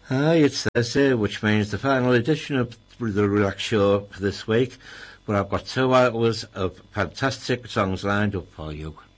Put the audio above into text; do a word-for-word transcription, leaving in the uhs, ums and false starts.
Hi, it's Thursday, which means the final edition of the Relax Show for this week. But I've got two hours of fantastic songs lined up for you.